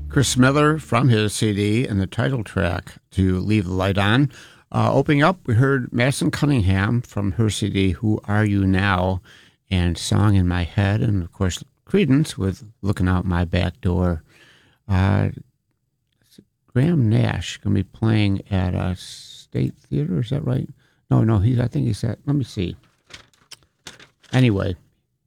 Chris Miller from his CD and the title track to Leave the Light On. Opening up, we heard Madison Cunningham from her CD, Who Are You Now? And Song in My Head. And, of course, Creedence with Looking Out My Back Door. Graham Nash going to be playing at a State Theater, is that right? No, I think he's at, let me see. Anyway,